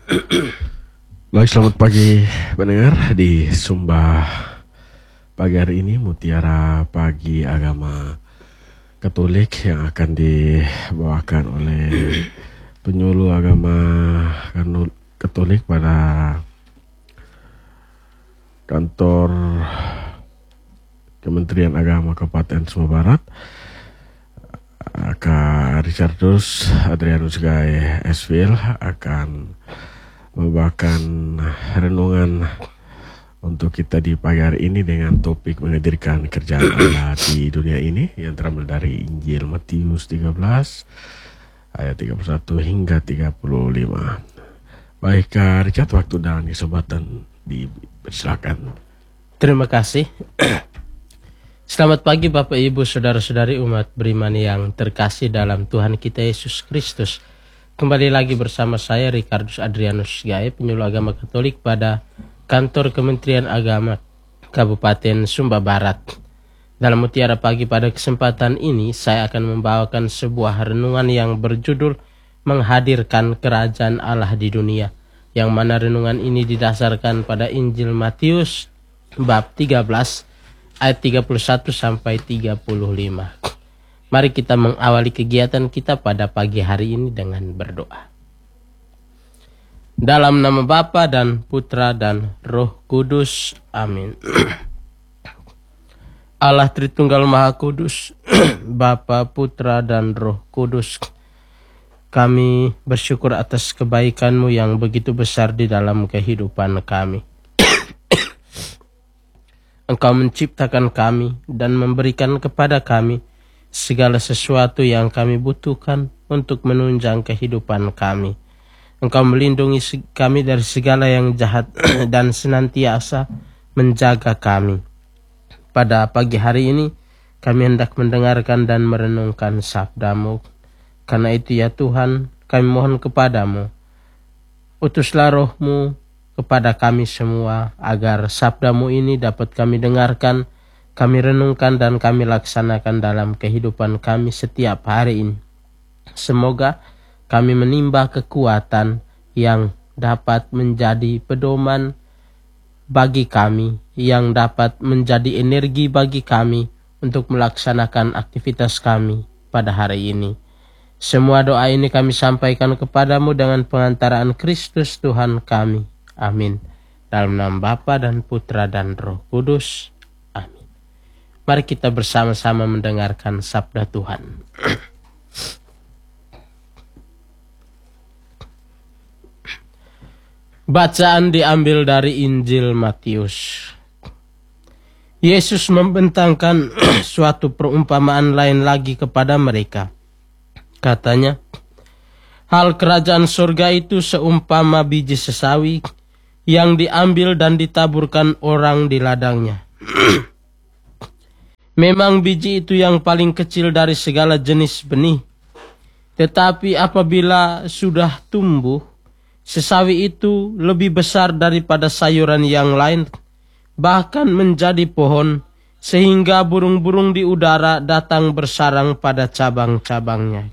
Baik, selamat pagi pendengar di Sumba. Pagi hari ini Mutiara Pagi Agama Katolik yang akan dibawakan oleh penyuluh agama Katolik pada kantor Kementerian Agama Kabupaten Sumba Barat, Kak Richardus Adrianus Gai Esvil akan membawakan renungan untuk kita di pagi hari ini dengan topik menghadirkan kerjaan Allah di dunia ini yang terambil dari Injil Matius 13 ayat 31 hingga 35. Baik, Kak Richard, waktu dan kesempatan dipersilakan. Terima kasih. Selamat pagi Bapak Ibu Saudara-saudari umat beriman yang terkasih dalam Tuhan kita Yesus Kristus. Kembali lagi bersama saya Richardus Adrianus Gai, penyuluh agama Katolik pada kantor Kementerian Agama Kabupaten Sumba Barat. Dalam Mutiara Pagi pada kesempatan ini saya akan membawakan sebuah renungan yang berjudul Menghadirkan Kerajaan Allah di Dunia, yang mana renungan ini didasarkan pada Injil Matius bab 13 ayat 31 sampai 35. Mari kita mengawali kegiatan kita pada pagi hari ini dengan berdoa. Dalam nama Bapa dan Putra dan Roh Kudus. Amin. Allah Tritunggal Maha Kudus, Bapa, Putra dan Roh Kudus, kami bersyukur atas kebaikan-Mu yang begitu besar di dalam kehidupan kami. Engkau menciptakan kami dan memberikan kepada kami segala sesuatu yang kami butuhkan untuk menunjang kehidupan kami. Engkau melindungi kami dari segala yang jahat dan senantiasa menjaga kami. Pada pagi hari ini kami hendak mendengarkan dan merenungkan sabda-Mu. Karena itu ya Tuhan, kami mohon kepadamu, utuslah Roh-Mu kepada kami semua, agar sabda-Mu ini dapat kami dengarkan, kami renungkan dan kami laksanakan dalam kehidupan kami setiap hari ini. Semoga kami menimba kekuatan yang dapat menjadi pedoman bagi kami, yang dapat menjadi energi bagi kami untuk melaksanakan aktivitas kami pada hari ini. Semua doa ini kami sampaikan kepadamu dengan pengantaraan Kristus Tuhan kami. Amin. Dalam nama Bapa dan Putra dan Roh Kudus. Amin. Mari kita bersama-sama mendengarkan sabda Tuhan. Bacaan diambil dari Injil Matius. Yesus membentangkan suatu perumpamaan lain lagi kepada mereka. Katanya, hal kerajaan surga itu seumpama biji sesawi yang diambil dan ditaburkan orang di ladangnya. Memang biji itu yang paling kecil dari segala jenis benih. Tetapi apabila sudah tumbuh, sesawi itu lebih besar daripada sayuran yang lain, bahkan menjadi pohon, sehingga burung-burung di udara datang bersarang pada cabang-cabangnya.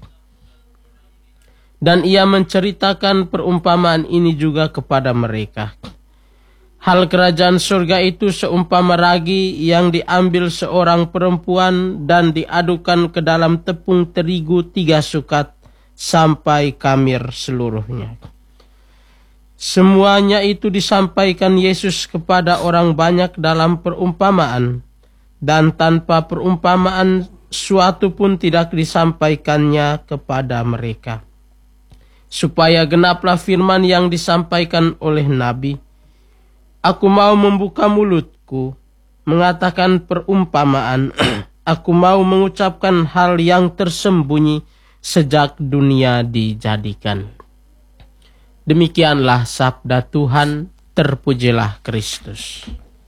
Dan ia menceritakan perumpamaan ini juga kepada mereka. Hal kerajaan surga itu seumpama ragi yang diambil seorang perempuan dan diadukan ke dalam tepung terigu 3 sukat sampai kamir seluruhnya. Semuanya itu disampaikan Yesus kepada orang banyak dalam perumpamaan, dan tanpa perumpamaan suatu pun tidak disampaikannya kepada mereka. Supaya genaplah firman yang disampaikan oleh Nabi, aku mau membuka mulutku, mengatakan perumpamaan, aku mau mengucapkan hal yang tersembunyi sejak dunia dijadikan. Demikianlah sabda Tuhan, terpujilah Kristus.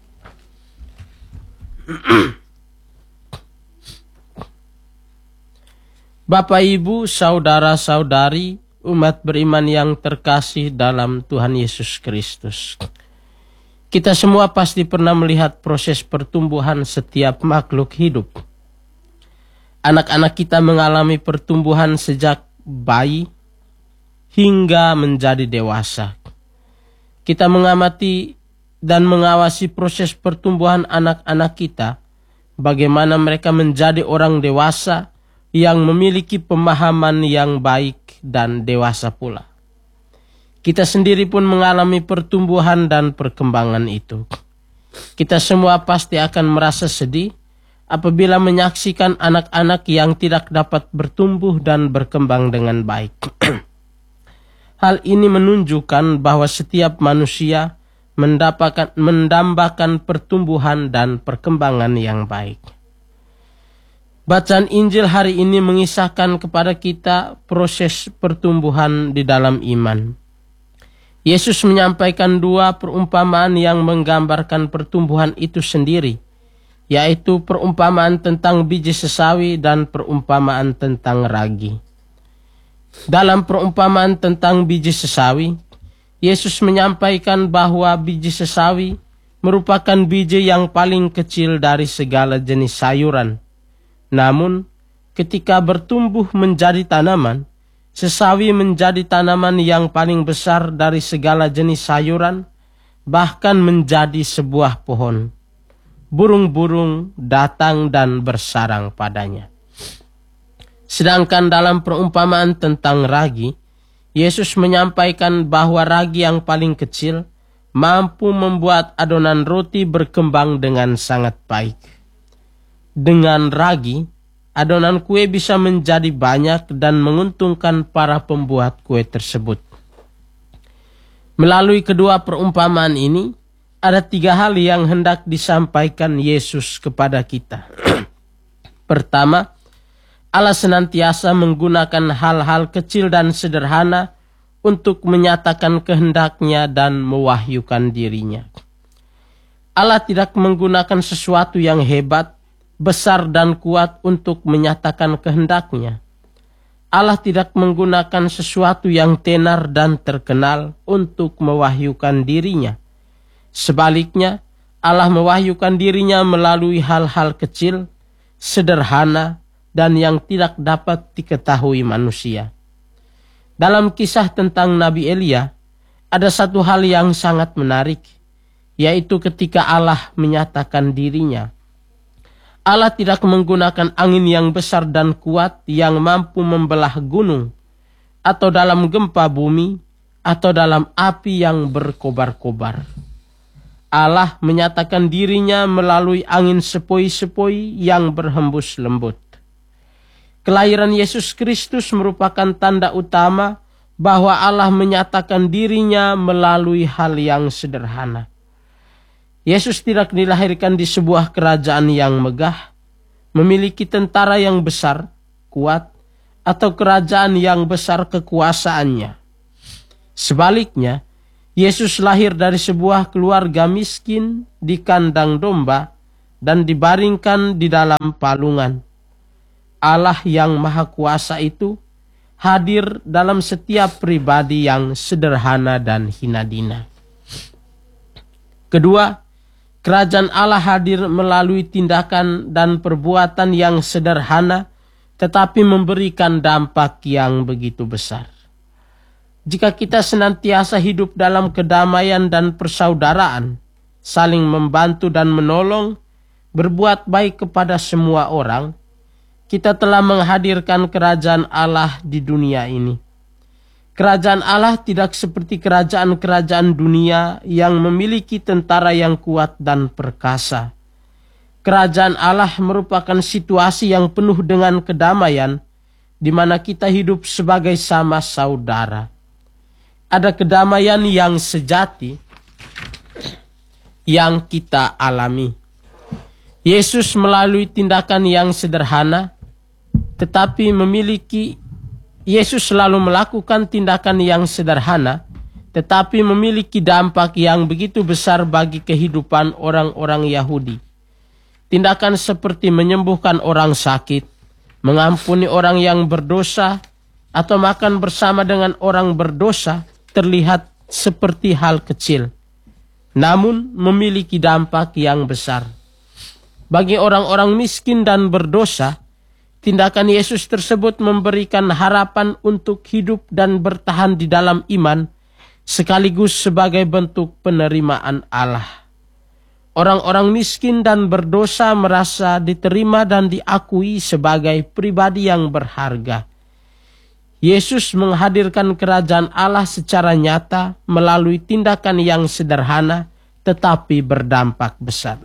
Bapak, Ibu, saudara-saudari, umat beriman yang terkasih dalam Tuhan Yesus Kristus. Kita semua pasti pernah melihat proses pertumbuhan setiap makhluk hidup. Anak-anak kita mengalami pertumbuhan sejak bayi hingga menjadi dewasa. kita mengamati dan mengawasi proses pertumbuhan anak-anak kita, bagaimana mereka menjadi orang dewasa yang memiliki pemahaman yang baik dan dewasa pula. Kita sendiri pun mengalami pertumbuhan dan perkembangan itu. Kita semua pasti akan merasa sedih apabila menyaksikan anak-anak yang tidak dapat bertumbuh dan berkembang dengan baik. Hal ini menunjukkan bahwa setiap manusia mendambakan pertumbuhan dan perkembangan yang baik. Bacaan Injil hari ini mengisahkan kepada kita proses pertumbuhan di dalam iman. Yesus menyampaikan 2 perumpamaan yang menggambarkan pertumbuhan itu sendiri, yaitu perumpamaan tentang biji sesawi dan perumpamaan tentang ragi. Dalam perumpamaan tentang biji sesawi, Yesus menyampaikan bahwa biji sesawi merupakan biji yang paling kecil dari segala jenis sayuran. Namun, ketika bertumbuh menjadi tanaman, sesawi menjadi tanaman yang paling besar dari segala jenis sayuran, bahkan menjadi sebuah pohon. Burung-burung datang dan bersarang padanya. Sedangkan dalam perumpamaan tentang ragi, Yesus menyampaikan bahwa ragi yang paling kecil mampu membuat adonan roti berkembang dengan sangat baik. Dengan ragi, adonan kue bisa menjadi banyak dan menguntungkan para pembuat kue tersebut. Melalui kedua perumpamaan ini, ada 3 hal yang hendak disampaikan Yesus kepada kita. Pertama, Allah senantiasa menggunakan hal-hal kecil dan sederhana untuk menyatakan kehendaknya dan mewahyukan dirinya. Allah tidak menggunakan sesuatu yang hebat, besar dan kuat untuk menyatakan kehendaknya. Allah tidak menggunakan sesuatu yang tenar dan terkenal untuk mewahyukan dirinya. Sebaliknya, Allah mewahyukan dirinya melalui hal-hal kecil, sederhana, dan yang tidak dapat diketahui manusia. Dalam kisah tentang Nabi Elia, ada satu hal yang sangat menarik, yaitu ketika Allah menyatakan dirinya. Allah tidak menggunakan angin yang besar dan kuat yang mampu membelah gunung, atau dalam gempa bumi, atau dalam api yang berkobar-kobar. Allah menyatakan dirinya melalui angin sepoi-sepoi yang berhembus lembut. Kelahiran Yesus Kristus merupakan tanda utama bahwa Allah menyatakan dirinya melalui hal yang sederhana. Yesus tidak dilahirkan di sebuah kerajaan yang megah, memiliki tentara yang besar, kuat, atau kerajaan yang besar kekuasaannya. Sebaliknya, Yesus lahir dari sebuah keluarga miskin di kandang domba dan dibaringkan di dalam palungan. Allah yang Maha Kuasa itu hadir dalam setiap pribadi yang sederhana dan hina dina. Kedua, kerajaan Allah hadir melalui tindakan dan perbuatan yang sederhana tetapi memberikan dampak yang begitu besar. Jika kita senantiasa hidup dalam kedamaian dan persaudaraan, saling membantu dan menolong, berbuat baik kepada semua orang, kita telah menghadirkan kerajaan Allah di dunia ini. Kerajaan Allah tidak seperti kerajaan-kerajaan dunia yang memiliki tentara yang kuat dan perkasa. Kerajaan Allah merupakan situasi yang penuh dengan kedamaian, di mana kita hidup sebagai sama saudara. Ada kedamaian yang sejati yang kita alami. Yesus melalui tindakan yang sederhana, tetapi Yesus selalu melakukan tindakan yang sederhana, tetapi memiliki dampak yang begitu besar bagi kehidupan orang-orang Yahudi. Tindakan seperti menyembuhkan orang sakit, mengampuni orang yang berdosa, atau makan bersama dengan orang berdosa terlihat seperti hal kecil, namun memiliki dampak yang besar. Bagi orang-orang miskin dan berdosa, tindakan Yesus tersebut memberikan harapan untuk hidup dan bertahan di dalam iman sekaligus sebagai bentuk penerimaan Allah. Orang-orang miskin dan berdosa merasa diterima dan diakui sebagai pribadi yang berharga. Yesus menghadirkan kerajaan Allah secara nyata melalui tindakan yang sederhana tetapi berdampak besar.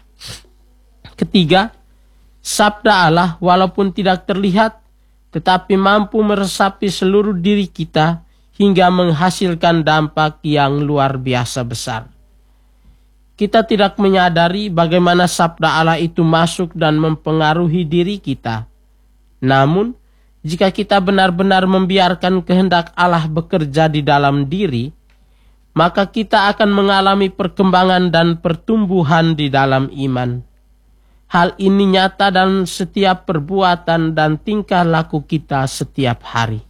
Ketiga, sabda Allah walaupun tidak terlihat tetapi mampu meresapi seluruh diri kita hingga menghasilkan dampak yang luar biasa besar. Kita tidak menyadari bagaimana sabda Allah itu masuk dan mempengaruhi diri kita. Namun, jika kita benar-benar membiarkan kehendak Allah bekerja di dalam diri, maka kita akan mengalami perkembangan dan pertumbuhan di dalam iman. Hal ini nyata dalam setiap perbuatan dan tingkah laku kita setiap hari.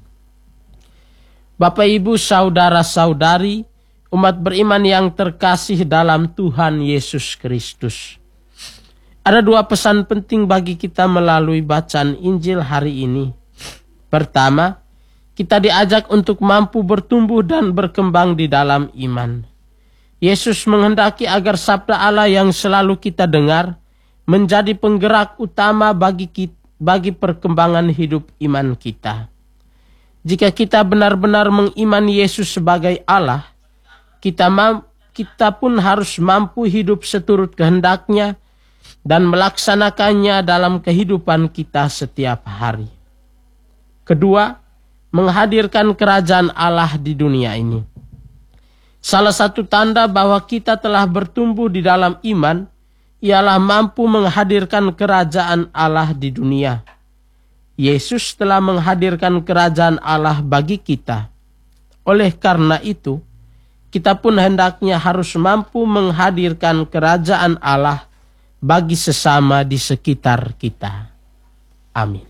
Bapak, Ibu, saudara-saudari, umat beriman yang terkasih dalam Tuhan Yesus Kristus. Ada dua pesan penting bagi kita melalui bacaan Injil hari ini. Pertama, kita diajak untuk mampu bertumbuh dan berkembang di dalam iman. Yesus menghendaki agar sabda Allah yang selalu kita dengar menjadi penggerak utama bagi perkembangan hidup iman kita. Jika kita benar-benar mengimani Yesus sebagai Allah, kita pun harus mampu hidup seturut kehendak-Nya dan melaksanakannya dalam kehidupan kita setiap hari. Kedua, menghadirkan kerajaan Allah di dunia ini. Salah satu tanda bahwa kita telah bertumbuh di dalam iman ialah mampu menghadirkan kerajaan Allah di dunia. Yesus telah menghadirkan kerajaan Allah bagi kita. Oleh karena itu, kita pun hendaknya harus mampu menghadirkan kerajaan Allah bagi sesama di sekitar kita. Amin.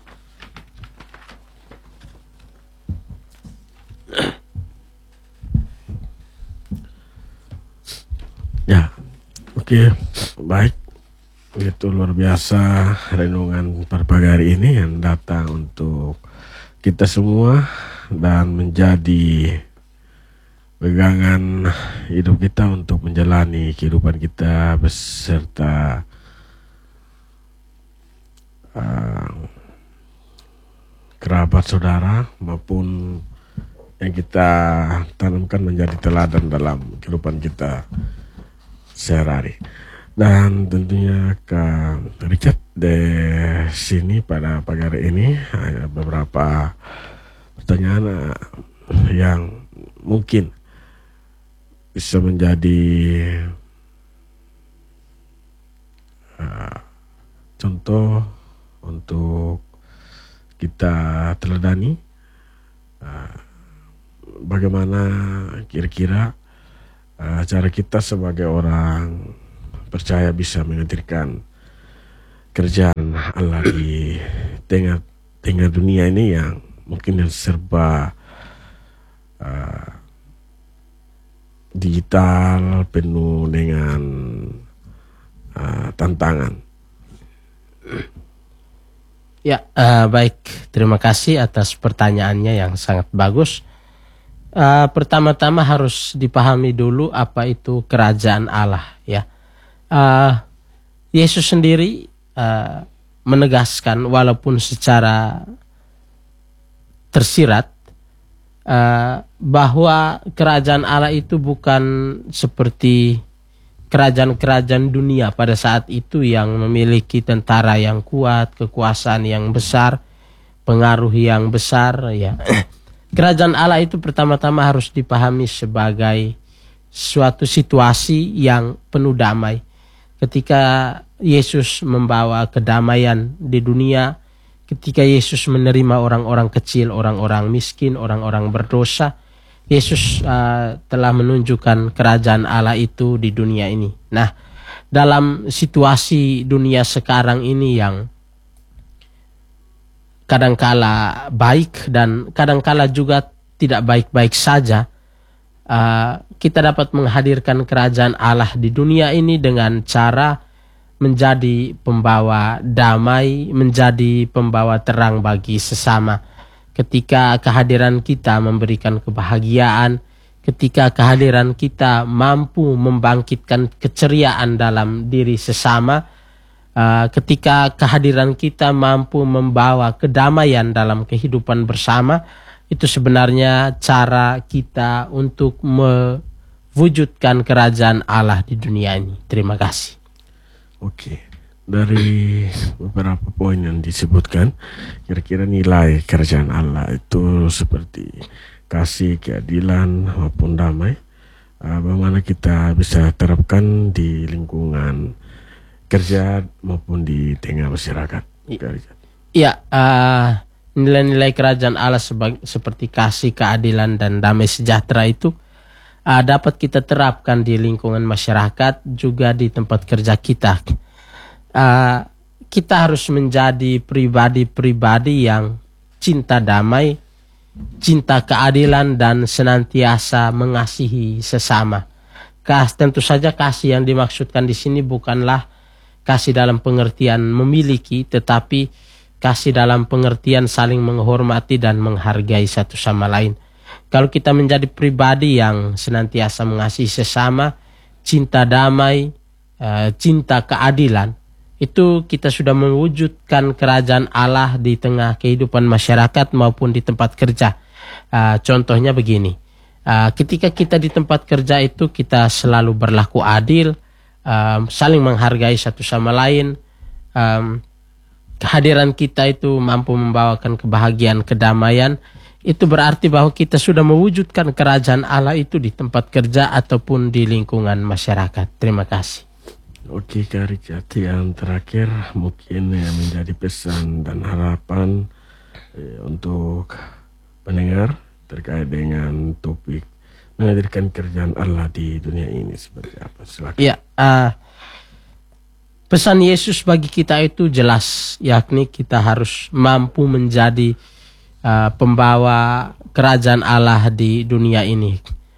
Ya, oke, baik. Itu luar biasa renungan pada pagi hari ini yang datang untuk kita semua dan menjadi pegangan hidup kita untuk menjalani kehidupan kita beserta kerabat saudara maupun yang kita tanamkan menjadi teladan dalam kehidupan kita sehari-hari. Dan tentunya Kak Richard di sini pada pagi hari ini ada beberapa pertanyaan yang mungkin bisa menjadi contoh untuk kita teladani. Bagaimana kira-kira cara kita sebagai orang percaya bisa menghadirkan kerjaan Allah di tengah dunia ini yang mungkin yang serba digital, penuh dengan tantangan. Ya, baik. Terima kasih atas pertanyaannya yang sangat bagus. Pertama-tama harus dipahami dulu apa itu kerajaan Allah, ya. Yesus sendiri menegaskan walaupun secara tersirat bahwa kerajaan Allah itu bukan seperti kerajaan-kerajaan dunia pada saat itu yang memiliki tentara yang kuat, kekuasaan yang besar, pengaruh yang besar, ya. Kerajaan Allah itu pertama-tama harus dipahami sebagai suatu situasi yang penuh damai. Ketika Yesus membawa kedamaian di dunia, ketika Yesus menerima orang-orang kecil, orang-orang miskin, orang-orang berdosa, Yesus telah menunjukkan kerajaan Allah itu di dunia ini. Nah, dalam situasi dunia sekarang ini yang kadangkala baik dan kadangkala juga tidak baik-baik saja, kita dapat menghadirkan kerajaan Allah di dunia ini dengan cara menjadi pembawa damai, menjadi pembawa terang bagi sesama. Ketika kehadiran kita memberikan kebahagiaan, ketika kehadiran kita mampu membangkitkan keceriaan dalam diri sesama, ketika kehadiran kita mampu membawa kedamaian dalam kehidupan bersama, itu sebenarnya cara kita untuk mewujudkan kerajaan Allah di dunia ini. Terima kasih. Oke, dari beberapa poin yang disebutkan, kira-kira nilai kerajaan Allah itu seperti kasih, keadilan, maupun damai. Bagaimana kita bisa terapkan di lingkungan kerja maupun di tengah masyarakat? Iya, nilai-nilai kerajaan Allah seperti kasih, keadilan, dan damai sejahtera itu dapat kita terapkan di lingkungan masyarakat, juga di tempat kerja kita. Kita harus menjadi pribadi-pribadi yang cinta damai, cinta keadilan, dan senantiasa mengasihi sesama. Tentu saja kasih yang dimaksudkan di sini bukanlah kasih dalam pengertian memiliki, tetapi kasih dalam pengertian saling menghormati dan menghargai satu sama lain. Kalau kita menjadi pribadi yang senantiasa mengasihi sesama, cinta damai, cinta keadilan, itu kita sudah mewujudkan kerajaan Allah di tengah kehidupan masyarakat maupun di tempat kerja. Contohnya begini, ketika kita di tempat kerja itu kita selalu berlaku adil, saling menghargai satu sama lain, kehadiran kita itu mampu membawakan kebahagiaan, kedamaian. Itu berarti bahwa kita sudah mewujudkan kerajaan Allah itu di tempat kerja ataupun di lingkungan masyarakat. Terima kasih. Oke, Kak Richard, yang terakhir mungkin menjadi pesan dan harapan untuk pendengar terkait dengan topik menghadirkan kerjaan Allah di dunia ini seperti apa? Silakan. Ya, pesan Yesus bagi kita itu jelas, yakni kita harus mampu menjadi pembawa kerajaan Allah di dunia ini.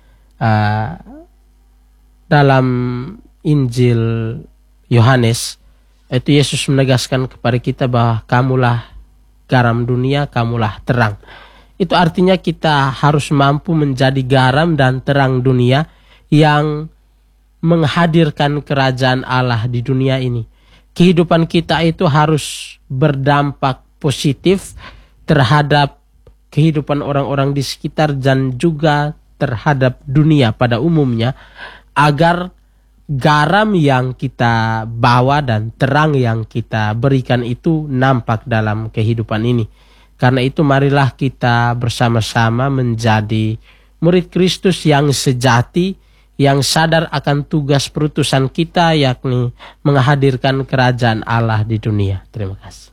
Dalam Injil Yohanes itu Yesus menegaskan kepada kita bahwa kamulah garam dunia, kamulah terang. Itu artinya kita harus mampu menjadi garam dan terang dunia yang menghadirkan kerajaan Allah di dunia ini. Kehidupan kita itu harus berdampak positif terhadap kehidupan orang-orang di sekitar dan juga terhadap dunia pada umumnya, agar garam yang kita bawa dan terang yang kita berikan itu nampak dalam kehidupan ini. Karena itu marilah kita bersama-sama menjadi murid Kristus yang sejati, yang sadar akan tugas perutusan kita, yakni menghadirkan kerajaan Allah di dunia. Terima kasih.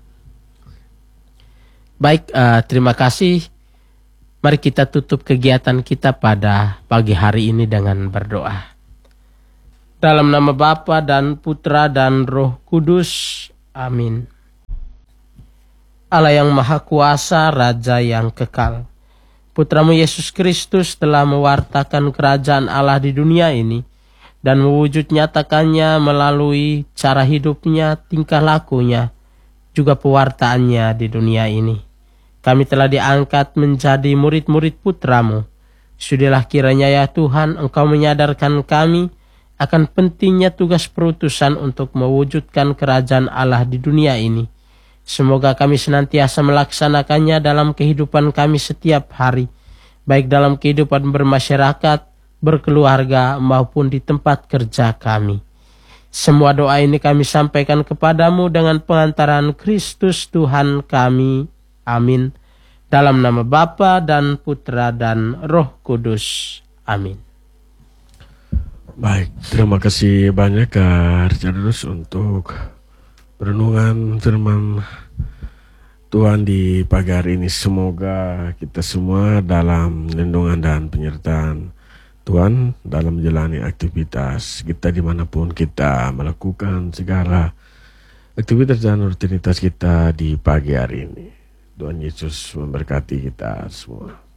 Baik, terima kasih. Mari kita tutup kegiatan kita pada pagi hari ini dengan berdoa. Dalam nama Bapa dan Putra dan Roh Kudus. Amin. Allah yang Maha Kuasa, Raja yang kekal, Putramu Yesus Kristus telah mewartakan kerajaan Allah di dunia ini dan mewujud nyatakannya melalui cara hidupnya, tingkah lakunya, juga pewartaannya di dunia ini. Kami telah diangkat menjadi murid-murid Putramu. Sudilah kiranya ya Tuhan, Engkau menyadarkan kami akan pentingnya tugas perutusan untuk mewujudkan kerajaan Allah di dunia ini. Semoga kami senantiasa melaksanakannya dalam kehidupan kami setiap hari, baik dalam kehidupan bermasyarakat, berkeluarga, maupun di tempat kerja kami. Semua doa ini kami sampaikan kepadamu dengan pengantaran Kristus Tuhan kami. Amin. Dalam nama Bapa dan Putra dan Roh Kudus. Amin. Baik, terima kasih banyak Kak Richardus untuk renungan firman Tuhan di pagi hari ini. Semoga kita semua dalam lindungan dan penyertaan Tuhan dalam menjalani aktivitas kita dimanapun kita melakukan segala aktivitas dan rutinitas kita di pagi hari ini. Tuhan Yesus memberkati kita semua.